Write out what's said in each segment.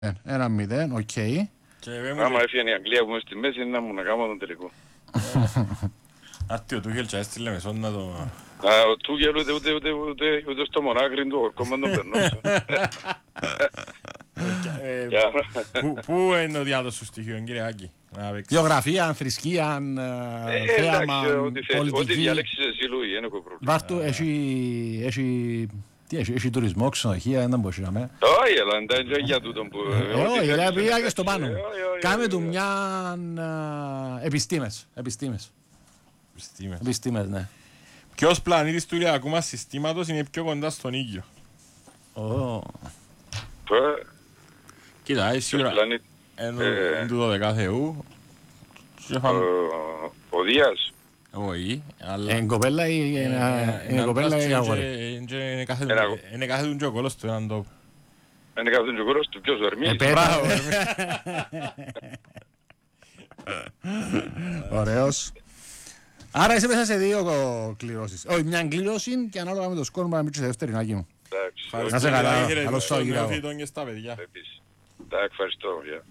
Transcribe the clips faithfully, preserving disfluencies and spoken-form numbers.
Ένα μηδέν, οκ. Άμα έφυγε η Αγγλία που είμαι στη μέση, να μου να κάνω τον τελικό. Άρτη ο Τούχελ και έστειλε μεσόν να το... Ο Τούχελ ούτε ούτε ούτε ούτε στο μονάκριν του ορκόμμα τον περνούσε. Πού είναι ο διάδος σου στοιχείο, κύριε Άκη? Γεωγραφία, θρησκεία, θέαμα, πολιτική. Ό,τι διάλεξεις εσύ, Λούι, δεν έχω πρόβλημα. Βάρτου, έχει... Τι έχει, έχει τουρισμό, ξενοδοχεία, δεν μπορεί να με. Όχι, αλλά δεν είναι για τούτο που... Όχι, δεν πήγα και στο πάνω. Κάμε του μια επιστήμες. Επιστήμες. Επιστήμες, ναι. Ποιος πλανήτης του ηλιακού μας συστήματος είναι πιο κοντά στον ήλιο? Κοίτα, εσύ ώρα είναι του δώδεκα Θεού. Ο Δίας. Όχι, αλλά... Είναι κοπέλα ή είναι αγόρι? Είναι κάθε του και ο κόλος του έναν τόπο. Είναι κάθε του και ο κόλος του, ποιος ο Ερμής? Μπράβο. Ωραίος. Άρα είσαι μέσα σε δύο κληρώσεις. Όχι, μια κλήρωση και ανάλογα με το σκόρ μου να μην σε δεύτερη, Νάκη μου. Να σε καλά, καλώς το γυράω. Ευχαριστώ.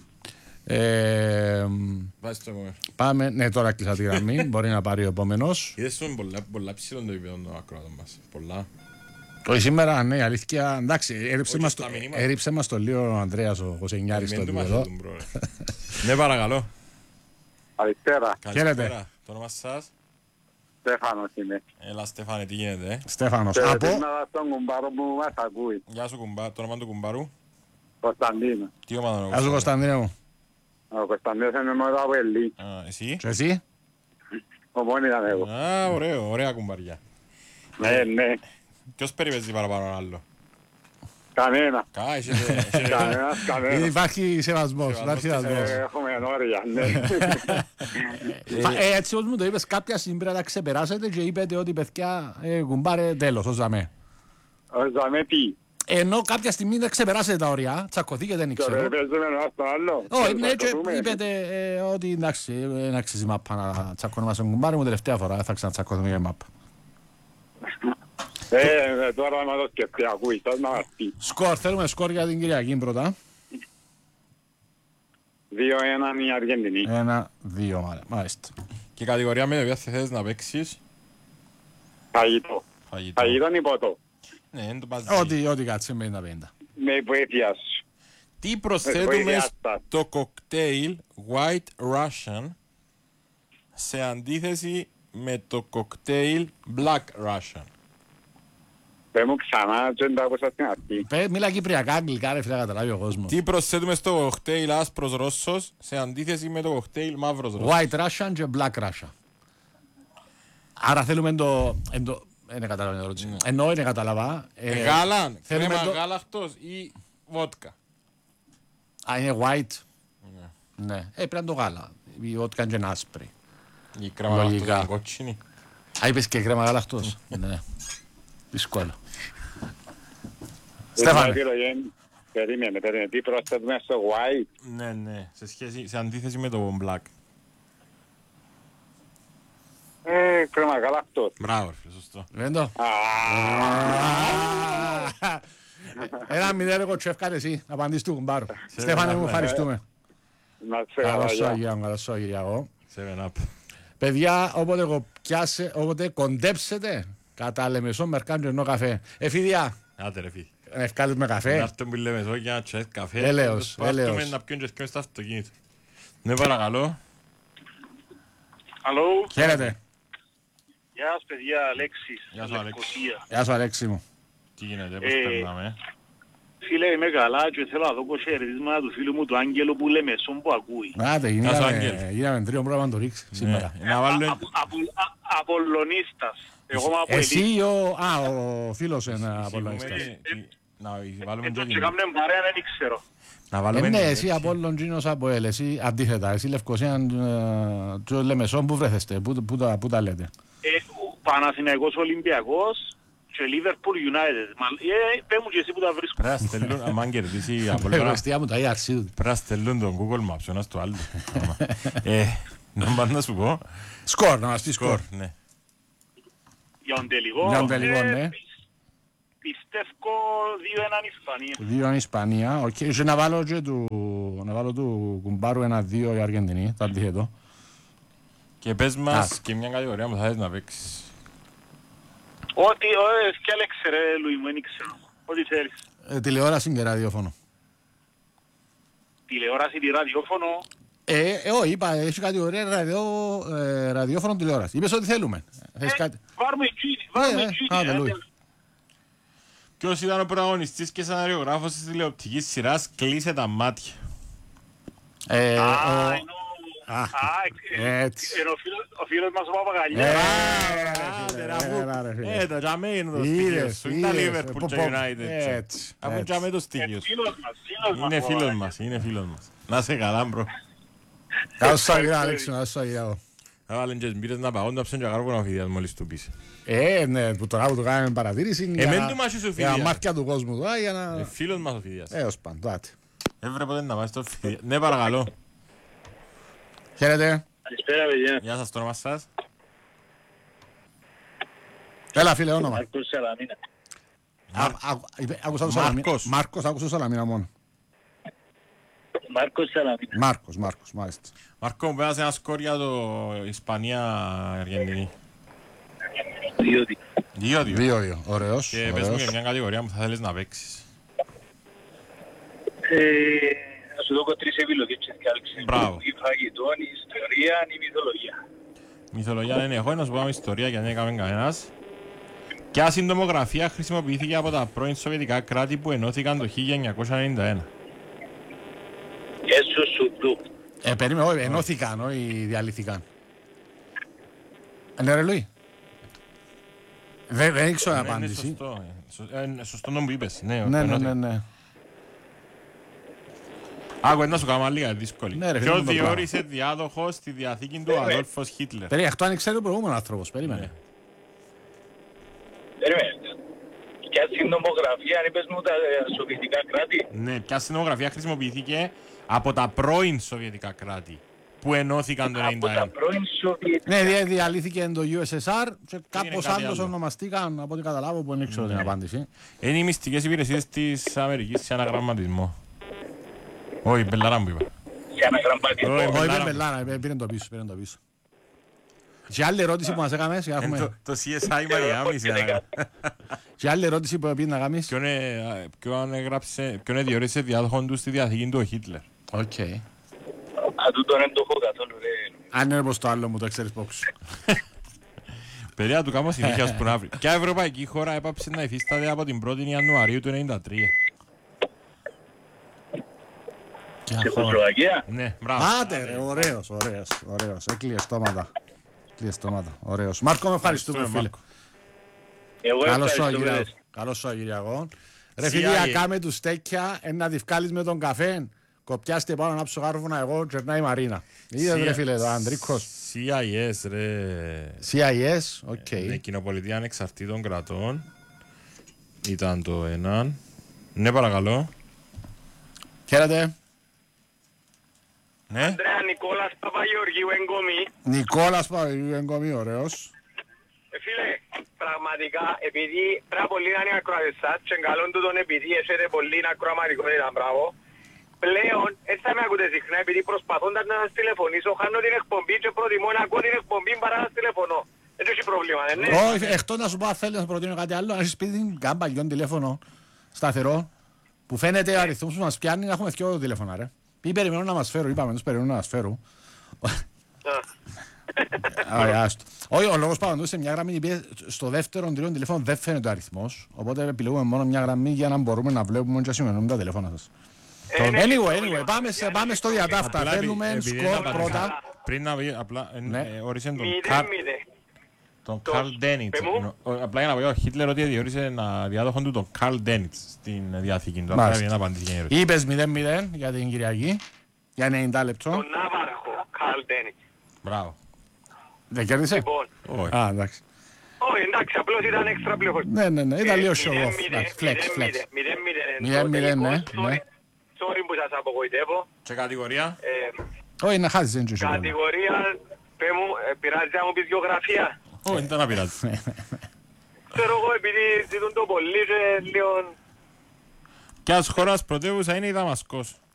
Ε, πάμε, ναι, τώρα κλείσα τη γραμμή. Μπορεί να πάρει ο επόμενος. Είδες πολλά ψηλό το επίπεδο των ακροατών μας. Πολλά. Όχι σήμερα, ναι, αλήθεια. Εντάξει, έριψε μας το λίγο ο Ανδρέας ο Κοσενιάρης στο επίπεδο. Ναι, παρακαλώ. Καλησπέρα. Χαίρετε. Το όνομα σας? Στέφανος είμαι. Έλα Στέφανε, τι γίνεται? Στέφανος. Από? Τον κουμπάρο που μας ακούει. Γεια σου κουμπά, το όνομα του κουμπάρου? Κωνσταντίνο. Τι ομάδα είναι ο Γεια σου Κωνσταντίνο μου. Ο Κωνσταντίνος είναι ομάδα από Ελλή. Εσύ? Και εσύ? Ο μόνοι ήταν εγώ. Α, ωραίο, ωραία κουμπαριά. Ναι, ναι. Ποιος περιπέζει παραπάνω άλλο? Κανένα. Κα, είσαι... Κανένας, κανένας. Υπάρχει σεβασμός, υπάρχει σεβασμός. Έχουμε όρια, ναι. Έτσι όπως μου το είπες, κάποια στιγμή πρέπει να ξεπεράσετε και είπετε ότι παιδιά κουμπάρε τέλος, ως ζαμέ. Ως ζαμέ τι? Ενώ κάποια στιγμή δεν ξεπεράσετε τα ωριά, τσακωθήκε δεν ξέρω. Τώρα παίζουμε ένα στο άλλο. Όχι, ναι, και είπετε ότι εντάξει, δεν αξίζει μάπα να τσακωνόμαστε τον κουμπάρε μου τελευταία φορά, θα ξανατσακωθούμε για μάπα. Ε, τώρα να το σκεφτεί, ακούει, θα να μας πει. Σκορ, θέλουμε σκορ για την Κυριακή πρώτα. δύο ένα η Αργεντινή. ένα δύο, μάλιστα. Και η κατηγορία με οποία θες να παίξεις? Φαγητό. Φαγητό ή ποτό? Ναι, είναι το μαζί. Ό,τι, ό,τι κάτσε με πενήντα πενήντα. Με βοήθεια σου. Τι προσθέτουμε στο κοκτέιλ White Russian σε αντίθεση με το κοκτέιλ Black Russian? Πες μου ξανά και δεν άκουσα στην αρχή. Μίλα κυπριακά, αγγλικά ρε φίλε, καταλάβει ο κόσμος. Τι προσθέτουμε στο κοκτέιλ άσπρος Ρώσος σε αντίθεση με το κοκτέιλ μαύρος Ρώσος? White Russian και Black Russian. Άρα θέλουμε το... Είναι καταλάβει το ερώτηση. Ενώ είναι καταλαβά. Γάλαν, κρέμα γάλακτος ή βότκα? Α, είναι white. Ναι. Ε, πρέπει να το γάλα. Η βότκα είναι άσπρη. Η κρέμα γάλακτος είναι κότσινη. Α, είπες και κρέμα γάλακτος. Ναι. Δύσκολο. Στέφανε. Περίμενε, περίμενε. Τι προσθέτουμε στο white? Ναι, ναι. Σε, σχέση, σε αντίθεση με το black. Ε, κρέμα γάλακτος. Μπράβο, φίλε, σωστό. Δεν το. Ένα μηδέν εγώ τσεφκάτε εσύ. Να απαντήσεις του κουμπάρου. Στέφανε μου, ευχαριστούμε. Καλώς σου Αγιάνο, καλώς σου Αγιάνο. Παιδιά, όποτε πιάσε, όποτε κοντέψετε, κατά Λεμεσό Μερκάντζο εννοώ καφέ. Εφίδια. Άτε ρε φίδι. Ευκάλεις με καφέ. Να έρθουν που Λεμεσό για να τσες καφέ. Έλεος, έλεος. Να πιούν και σκιόν στα αυτοκίνητα. Ναι, παρακαλώ. Αλλό. Χαίρετε. Γεια σας παιδιά, Αλέξης. Γεια σου Αλέξη. Γεια σου Αλέξη μου. Τι γίνεται, πώς περνάμε? Φίλε, είμαι καλά και θέλω να δω χαιρετίσματα του φίλου μου του Άγγελο που λέμε σον που ακούει. Άτε, γίναμε τρίο πρόγραμμα να το ρίξει σήμερα. Απολλωνίστας. Εσύ ή ο... Α, ο φίλος είναι Απολλωνίστας. Να βάλουμε και κάμουν παρέα, δεν ξέρω. Ναι, εσύ Απόλλων Τζίνος από ελ, εσύ αντίθετα, εσύ Λευκοσία και ο Λεμεσόν που βρέθεστε, πού τα λέτε? Παναθηναϊκός Ολυμπιακός και Liverpool United. Πες μου και εσύ που τα βρίσκω. Πρέπει να στέλνουν, αν κερδίσει η Απόλλωνα, πρέπει να στέλνουν τον Google Maps ένας στο άλλο. Να πάνε να σου πω. Σκορ, να μας πει σκορ. Για τον τελικό. Για τον τελικό, ναι. πιστεύω δύο ένα Ισπανία. δύο ένα Ισπανία, οκ. Και να βάλω και του, να βάλω του κουμπάρου ένα δύο η Αργεντινή, το αντίθετο. Και πες μας και μια κατηγορία που θα θες να παίξεις. Ό,τι, σκέλεξε ρε Λουί μου, δεν ξέρω. Ό,τι θέλεις. Ε, τηλεόραση και ραδιόφωνο. Τηλεόραση, τη ραδιόφωνο. Ε, ε, όχι, είπα, έχει κατηγορία ραδιό, ε, ραδιόφωνο τηλεόραση. Είπες ό,τι θέλουμε. Ε, κάτι... Βάρουμε εκείνη, βάρουμε εκείνη. Ποιος ήταν ο πρωταγωνιστής και σεναριογράφος της τηλεοπτικής σειράς «Κλείσε τα μάτια». Ε, Α, ο... ενώ... Α, έτσι. Ενώ ο φίλος μας ο Παπαγαλιάς. Ε, το τζαμί είναι το στοιχείο σου. Είναι τα Liverpool και United. Αφού τζαμί το στοιχείο σου. Είναι φίλος μας, είναι φίλος μας. Να είσαι καλά, μπρο. Καλώς σου αγγελά, Αλέξη, να σου αγγελάω. Θα βάλουν και σπίρες να παγώνουν αψόν και αγάρκουν ο Φιδιάς μόλις του πεις. Ε, ναι, που τώρα που το κάνουμε παρατήρηση Εμέν του μάχης ο Φιδιάς. Για μάρκια του κόσμου τώρα, για να... Φίλος μας ο Φιδιάς. Ε, ως παντάτε. Έβρε ποτέ να πάει στο Φιδιάς. Ναι, παρακαλώ. Χαίρετε. Καλησπέρα, παιδιά. Γεια σας, το όνομα σας. Έλα, φίλε, όνομα. Μάρκος Σαλαμίνα. Άκουσα το Σαλαμίνα. Μάρκος, άκουσα το Σαλαμίνα μόνο. Μάρκος Σαλαμίνα. Μάρκος, Μάρκος, μάλιστα. Μάρκο, μου πέρασε ένα σκορ για το Ισπανία-Αργεντινή. δύο-δύο. δύο-δύο. δύο-δύο, ωραίος. Και πες μου και μια κατηγορία που θα θέλεις να παίξεις. Να σου δω τρεις επιλογές και διάλεξες. Μπράβο. Η φαγητόν, η ιστορία, η μυθολογία. Μυθολογία δεν έχω, να σου πω ιστορία γιατί δεν έκαμε κανένας. Ποια συντομογραφία χρησιμοποιήθηκε από τα πρώην Σοβιετικά κράτη που ενώθηκαν το χίλια εννιακόσια ενενήντα ένα. Έσω σου δου. Ε, περίμενε, όχι, ενώθηκαν, όχι διαλύθηκαν. Ναι ρε Λουί. Δεν ήξερα απάντηση. Σωστό νόμο που είπες. Ναι, ναι, ναι, ναι. Άκου, να σου κάνω λίγα δύσκολη. Ναι, ποιος διόρισε διάδοχο στη διαθήκη του Αδόλφος Χίτλερ. Περίμενε, αυτό αν ξέρει ο προηγούμενος άνθρωπος, περίμενε. Περίμενε. Ποια συντομογραφία, αν είπες μου τα σοβιετικά κράτη. Ναι, ποια συντομογραφία χρησιμοποιήθηκε από τα πρώην Σοβιετικά κράτη που ενώθηκαν το ενενήντα ένα. Από τα πρώην Σοβιετικά. Ναι, διαλύθηκε το γιου ες ες αρ και κάπως άλλος ονομαστήκαν, από ό,τι καταλάβω, που δεν ξέρω την απάντηση. Είναι οι μυστικές υπηρεσίες της Αμερικής σε αναγραμματισμό. Όχι, μπελάρα μου είπα. Σε αναγραμματισμό. Όχι, είπε μπελάρα, πήρε το πίσω, πήρε το πίσω. Και άλλη ερώτηση που μας έκαμες, το σι ες άι Miami. Και άλλη ερώτηση που πήγε να κάνεις. Ποιον διόρισε διάδοχον του στη διαθήκη του ο Χίτλερ. Οκ. Α, τούτο δεν το έχω καθόλου, ρε. Αν είναι πως το άλλο μου το ξέρεις πόξου. Παιδιά του κάνω συνέχεια ως που να βρει. Ποια ευρωπαϊκή χώρα έπαψε να υφίσταται από την πρώτη Ιανουαρίου του ενενήντα τρία. Τσεχοσλοβακία. Ναι, μπράβο. Άντε ρε, ωραίος, ωραίος, ωραίος. Έκλειε στόματα. Έκλειε στόματα, ωραίος. Μάρκο, με ευχαριστούμε φίλε. Καλώς σου αγγυριακό. Καλώς σου αγγυριακό. Ρε φίλε, ακάμε τους στέκια, να τη βγάλεις με τον καφέ. Κοπιάστε πάνω να ψωγάρβουνα εγώ και να η Μαρίνα. Είδες ρε φίλε, το Αντρίκος. σι άι ες ρε. σι άι ες, οκ. Ναι, Κοινοπολιτεία Ανεξαρτήτων Κρατών. Ήταν το έναν. Ναι, παρακαλώ. Χαίρετε. Ναι. Ανδρέα Νικόλας Παπαγεωργίου Εγκομή. Νικόλας Παπαγεωργίου Εγκομή, ωραίος. Ε, φίλε, πραγματικά, επειδή πρέπει πολύ να είναι ακροατές σας και καλόν τούτον επειδή έχετε πολύ ακροαματικότητα, μπράβο. Πλέον, έτσι θα με ακούτε συχνά, επειδή προσπαθώντας να σας τηλεφωνήσω, χάνω την εκπομπή και προτιμώ να ακούω την εκπομπή παρά να σας τηλεφωνώ. Δεν έχει πρόβλημα, δεν είναι. Όχι, εκτός να σου πω αν θέλει να σου προτείνω κάτι άλλο, αν έχεις σπίτι καν παλιόν τηλέφωνο σταθερό, που φαίνεται ο αριθμός που μας πιάνει να έχουμε δυο τηλέφωνα, ρε. Ή περιμένω να μας φέρουν, είπαμε, τους περιμένω να μας φέρουν. Όχι, ο λόγος πάνω σε μια γραμμή στο δεύτερο τρίτο τηλέφωνο δεν φαίνεται ο αριθμός, οπότε επιλέγουμε μόνο μια γραμμή για να μπορούμε να βλέπουμε και σημειώνουμε τα τηλέφωνα σας. Anyway, anyway, πάμε, πάμε στο διατάφτα. Θέλουμε σκορ πρώτα. Πριν να πει, απλά όρισε τον Καρλ Ντένιτς. Απλά για να πω ο Χίτλερ ότι διόρισε να διάδοχον του τον Καρλ Ντένιτς στην διάθηκη του. Απλά για να απαντήσει για ερώτηση. Είπες μηδέν μηδέν για την Κυριακή, για ενενήντα λεπτό. Τον Ναύαρχο, Καρλ Ντένιτς. Μπράβο. Δεν κέρδισε? Λοιπόν. Α, εντάξει. Όχι, εντάξει, απλώς ήταν έξτρα πληροφορία. Ναι, ναι, ναι, ήταν λίγο show off. Flex, flex. μηδέν μηδέν, ναι. Sorry που σας απογοητεύω. Σε κατηγορία? Όχι, να χάσεις δεν τσουσιό. Κατηγορία, πέ μου, πειράζει να μου πεις γεωγραφία. Όχι, δεν τα πειράζει. ξέρω εγώ, επειδή ζητούν το πολύ και λίγο... Ποιας χώρας πρωτεύουσα είναι η Δαμασκός?